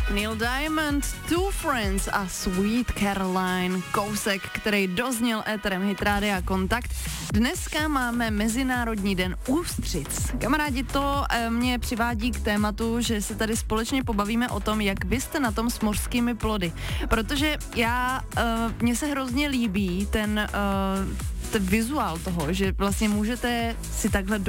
Neil Diamond, Two Friends a Sweet Caroline, kousek, který dozněl éterem Hit Rádia Kontakt. Dneska máme Mezinárodní den ústřic. Kamarádi, to mě přivádí k tématu, že se tady společně pobavíme o tom, jak byste na tom s mořskými plody. Protože mně se hrozně líbí ten vizuál toho, že vlastně můžete si takhle